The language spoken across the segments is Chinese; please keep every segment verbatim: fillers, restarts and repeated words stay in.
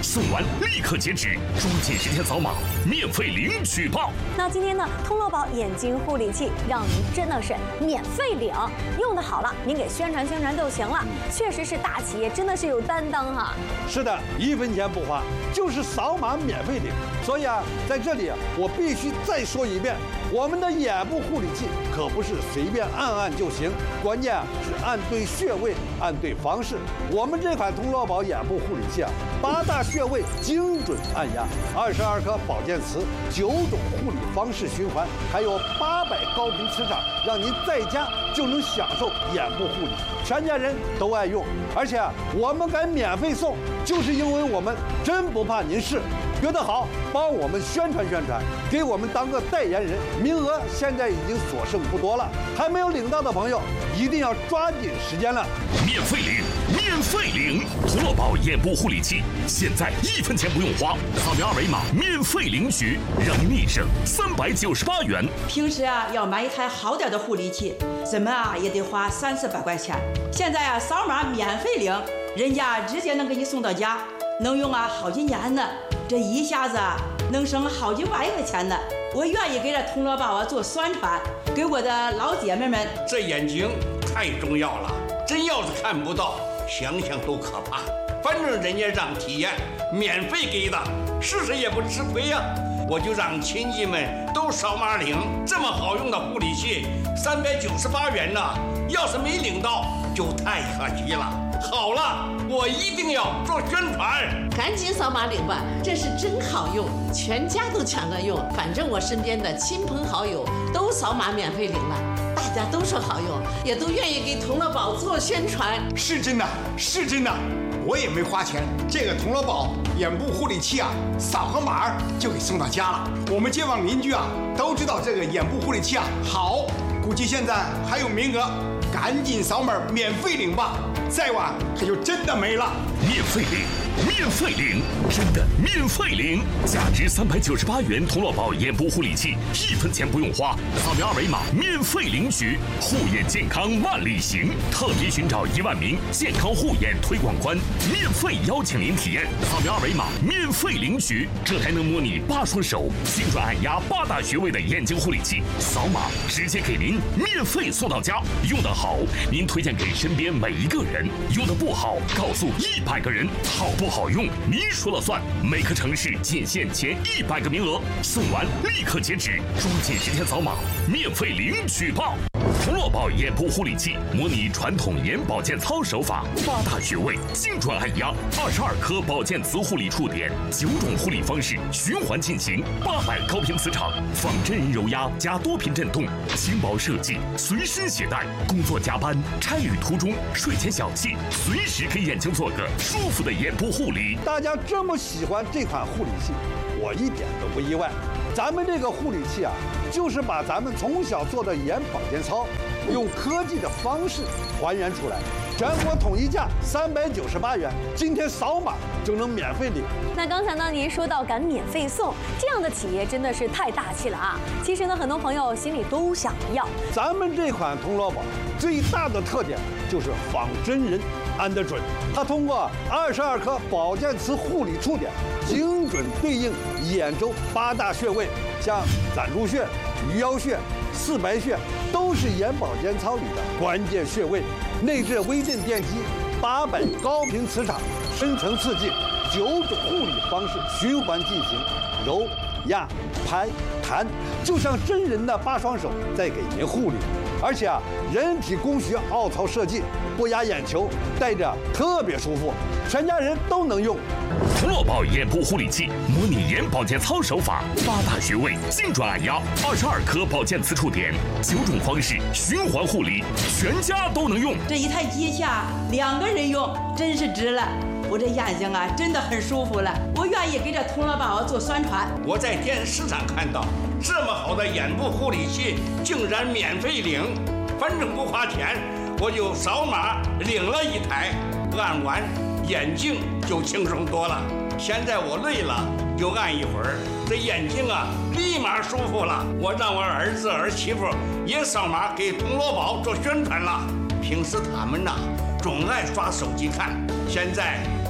送完立刻截止，抓紧时间扫码，免费领取吧。 那今天呢，通乐宝眼睛护理器让您真的是免费领，用的好了，您给宣传宣传就行了。确实是大企业，真的是有担当哈。 是的，一分钱不花，就是扫码免费领。所以啊，在这里我必须再说一遍，我们的眼部护理器可不是随便按按就行，关键啊是按对穴位，按对方式。我们这款通乐宝眼部护理器啊，八大穴位精准按压，二十二颗保健词，九种护理方式循环，还有八百高频磁场，让您在家就能享受眼部护理，全家人都爱用。而且啊，我们敢免费送，就是因为我们真不怕您试。觉得好，帮我们宣传宣传，给我们当个代言人。名额现在已经所剩不多了，还没有领到的朋友一定要抓紧时间了。 免费领，免费领！通乐宝眼部护理器现在一分钱不用花，扫描二维码免费领取，让您立省三百九十八元。 平时啊要买一台好点的护理器，怎么啊也得花三四百块钱。现在啊扫码免费领，人家直接能给你送到家，能用啊好几年呢。这一下子啊能省好几万块钱呢。我愿意给这通乐宝啊做宣传，给我的老姐妹们。 这眼睛太重要了，真要是看不到，想想都可怕。反正人家让体验，免费给的，试试也不吃亏呀。我就让亲戚们都扫码领，这么好用的护理器，三百九十八元呢。要是没领到，就太可惜了。好了，我一定要做宣传， 赶紧扫码领吧，这是真好用，全家都抢着用。反正我身边的亲朋好友都扫码免费领了，大家都说好用，也都愿意给通乐宝做宣传。 是真的，是真的，我也没花钱。这个通乐宝眼部护理器啊，扫个码就给送到家了。我们街坊邻居啊都知道这个眼部护理器啊好，估计现在还有名额，赶紧扫码免费领吧，再晚可就真的没了。 免费领，免费领，真的免费领！价值三百九十八元通乐宝眼部护理器，一分钱不用花，扫描二维码免费领取。护眼健康万里行，特别寻找一万名健康护眼推广官，免费邀请您体验。扫描二维码免费领取这台能模拟八双手、精准按压八大穴位的眼睛护理器，扫码直接给您免费送到家。用得好，您推荐给身边每一个人；用得不好，告诉一百个人。好不好用，您说了算。每个城市仅限前一百个名额，送完立刻截止，抓紧时间扫码，免费领取吧。通乐宝眼部护理器模拟传统眼保健操手法，八大穴位精准按压，二十二颗保健磁护理触点，九种护理方式循环进行，八百高频磁场，仿真人揉压加多频震动，轻薄设计，随身携带，工作加班、差旅途中、睡前小憩，随时给眼睛做个舒服的眼部护理。 大家这么喜欢这款护理器，我一点都不意外。咱们这个护理器啊，就是把咱们从小做的眼保健操，用科技的方式还原出来。全国统一价三百九十八元，今天扫码就能免费领。 那刚才呢，您说到敢免费送，这样的企业真的是太大气了啊！其实呢，很多朋友心里都想要。 咱们这款通乐宝最大的特点就是仿真人按得准，它通过二十二颗保健磁护理触点，精准对应眼周八大穴位，像攒竹穴、鱼腰穴、四白穴，都是眼保健操里的关键穴位。内置微震电机，八百高频磁场，深层刺激，九种护理方式循环进行，揉、压、拍、弹，就像真人的八双手在给您护理。而且啊，人体工学凹槽设计，不压眼球，戴着特别舒服，全家人都能用。 通乐宝眼部护理器模拟眼保健操手法，八大穴位精准按压，二十二颗保健磁触点，九种方式循环护理，全家都能用。 这一台机下两个人用，真是值了。我这眼睛啊，真的很舒服了。我愿意给这通乐宝做宣传。 我在电视上看到这么好的眼部护理器，竟然免费领，反正不花钱，我就扫码领了一台，按完眼睛就轻松多了。现在我累了就按一会儿，这眼睛啊立马舒服了。我让我儿子儿媳妇也扫码给通乐宝做宣传了。平时他们呐总爱刷手机看，现在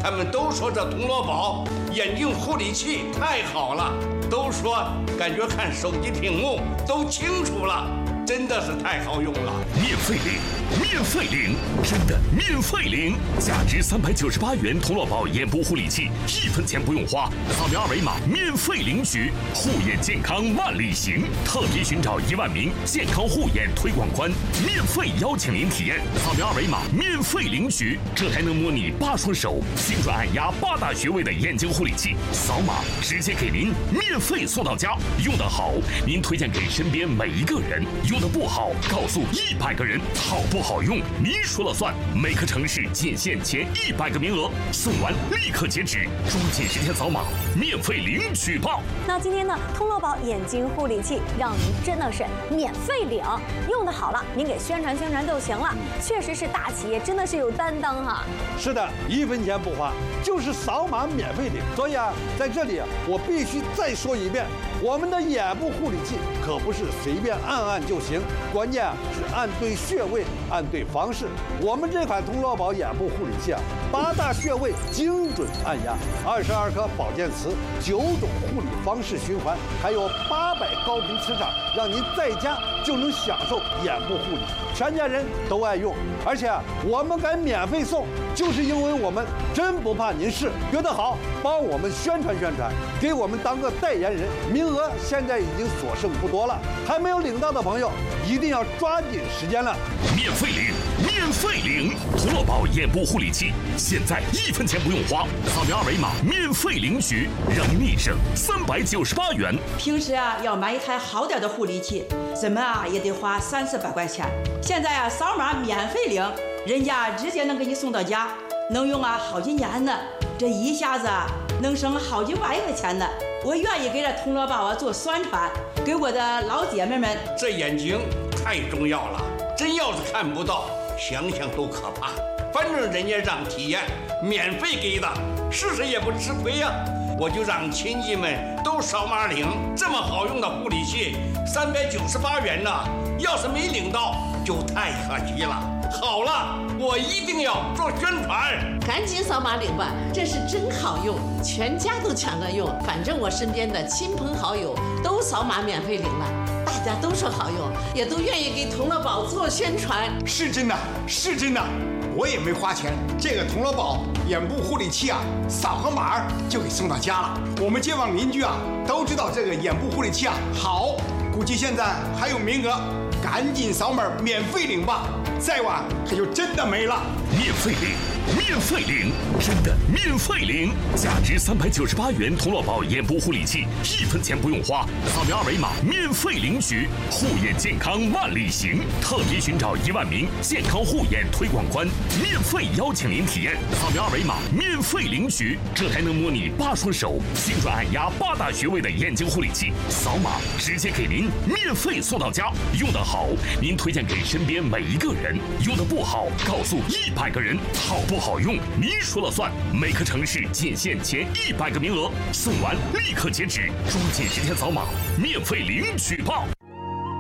他们都说这铜锣宝眼睛护理器太好了，都说感觉看手机屏幕都清楚了，真的是太好用了。 免费领，免费领，真的免费领！价值三百九十八元铜锣宝眼部护理器，一分钱不用花，扫描二维码免费领取，护眼健康万里行。特别寻找一万名健康护眼推广官，免费邀请您体验，扫描二维码免费领取。这台能模拟八双手、精准按压八大穴位的眼睛护理器，扫码直接给您免费送到家。用得好，您推荐给身边每一个人；用得不好，告诉一百个人。好不好用，您说了算。每个城市仅限前一百个名额，送完立刻截止，抓紧时间扫码，免费领取吧。 那今天呢，铜锣宝眼睛护理器让您真的是免费领，用得好了，您给宣传宣传就行了。确实是大企业，真的是有担当哈。 是的，一分钱不花，就是扫码免费领。所以啊，在这里啊，我必须再说一遍，我们的眼部护理器可不是随便按按就行，关键啊是按对穴位，按对方式。我们这款铜锣宝眼部护理器啊，八大穴位精准按压，二十二颗保健词，九种护理方式循环，还有八百高频磁场，让您在家就能享受眼部护理，全家人都爱用。而且啊，我们敢免费送，就是因为我们真不怕您试，觉得好，帮我们宣传宣传，给我们当个代言人。名额现在已经所剩不多了，还没有领到的朋友一定要抓紧时间了。 免费领，免费领！铜锣宝眼部护理器，现在一分钱不用花，扫描二维码免费领取，让您省三百九十八元。 平时啊要买一台好点的护理器，怎么啊也得花三四百块钱。现在啊扫码免费领，人家直接能给你送到家，能用啊好几年呢。这一下子啊能省好几万块钱呢。我愿意给这铜锣宝啊做宣传，给我的老姐妹们。 这眼睛太重要了，真要是看不到，想想都可怕。反正人家让体验，免费给的，试试也不吃亏呀。我就让亲戚们都扫码领，这么好用的护理器，三百九十八元呢，要是没领到就太可惜了。好了，我一定要做宣传， 赶紧扫码领吧，这是真好用，全家都抢着用。反正我身边的亲朋好友都扫码免费领了，大家都说好用，也都愿意给铜锣宝做宣传。 是真的，是真的，我也没花钱。这个铜锣宝眼部护理器啊，扫个码就给送到家了。我们街坊邻居啊都知道这个眼部护理器啊好，估计现在还有名额，赶紧扫码免费领吧，再晚可就真的没了。 免费领，免费领，真的免费领！价值三百九十八元铜锣宝眼部护理器，一分钱不用花，扫描二维码免费领取，护眼健康万里行。特别寻找一万名健康护眼推广官，免费邀请您体验，扫描二维码免费领取。这台能模拟八双手、精准按压八大穴位的眼睛护理器，扫码直接给您免费送到家。用得好，您推荐给身边每一个人；用得不好，告诉一百个人。好不好用，您说了算。每个城市仅限前一百个名额，送完立刻截止，抓紧时间扫码，免费领取吧。